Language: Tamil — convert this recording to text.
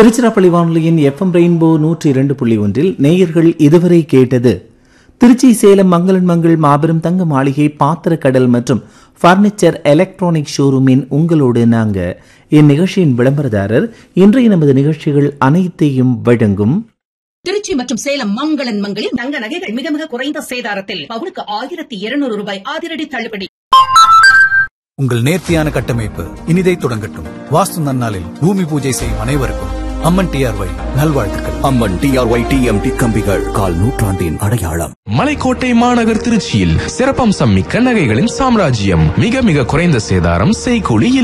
திருச்சிராப்பள்ளி வானொலியின் FM ரெயின்போ 102.1 நேயர்கள் இதுவரை கேட்டது திருச்சி சேலம் மங்களன் மங்கள் மாபெரும் தங்க மாளிகை பாத்திரக்கடல் மற்றும் பர்னிச்சர் எலக்ட்ரானிக் ஷோரூமின் உங்களோடு நாங்க. இந்நிகழ்ச்சியின் விளம்பரதாரர் இன்றைய நமது நிகழ்ச்சிகள் அனைத்தையும் வழங்கும் திருச்சி மற்றும் சேலம் மங்களன் மங்களில் தங்க நகைகள் மிக மிக குறைந்த சேதாரத்தில் பவுனுக்கு 1200 ரூபாய் அதிரடி தள்ளுபடி. உங்கள் நேர்த்தியான கட்டமைப்பு இனிதை தொடங்கட்டும். வாஸ்து நன்னாளில் பூமி பூஜை செய்யும் அனைவருக்கும் அம்மன் டிஆர்ஒய் நல்வாழ்த்துக்கள். அம்மன் டிஆர்ஒய் டிஎம்டி கம்பிகள் கால் நூற்றாண்டின் அடையாளம். மலைக்கோட்டை மாநகர் திருச்சியில் சிறப்பம்சம் மிக்க நகைகளின் சாம்ராஜ்யம். மிக மிக குறைந்த சேதாரம், செய்கூலி